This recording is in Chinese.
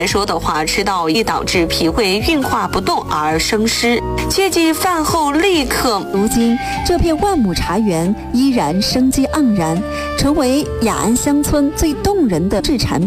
来说的话，吃到易导致脾胃运化不动而生湿，切忌饭后立刻。 如今这片万亩茶园依然生机盎然，成为雅安乡村最动人的制产